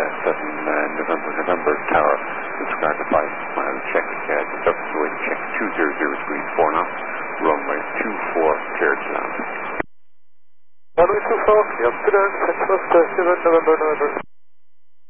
November Tower, disregard the 5 mile check, deducted away check 200 degrees 4 knots, runway 24, cleared to land. Runway 24, clear to land, 6 November.